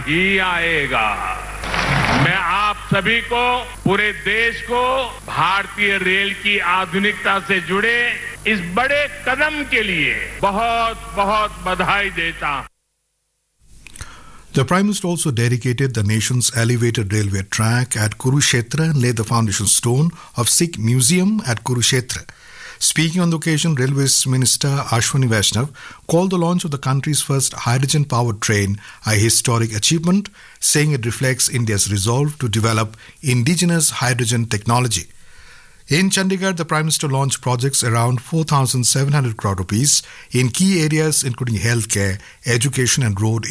ही आएगा। मैं आप सभी को, पूरे देश को भारतीय रेल की आधुनिकता से जुड़े इस बड़े कदम के लिए बहुत बहुत बधाई देता हूं। The Prime Minister also dedicated the nation's elevated railway track at Kurukshetra and laid the foundation stone of Sikh Museum at Kurukshetra. Speaking on the occasion, Railways Minister Ashwini Vaishnav called the launch of the country's first hydrogen-powered train a historic achievement, saying it reflects India's resolve to develop indigenous hydrogen technology. In Chandigarh, the Prime Minister launched projects around 4,700 crore rupees in key areas including healthcare, education and road